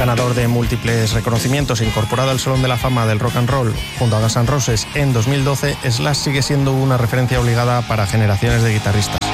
Ganador de múltiples reconocimientos, incorporado al Salón de la Fama del Rock and Roll junto a Guns N' Roses en 2012, Slash sigue siendo una referencia obligada para generaciones de guitarristas.